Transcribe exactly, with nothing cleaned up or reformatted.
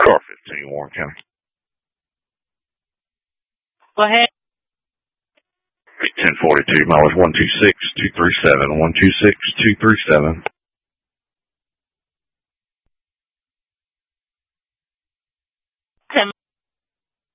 Car fifteen, Warren County. Go ahead. ten forty-two, mileage one two six two three seven, one two six two three seven.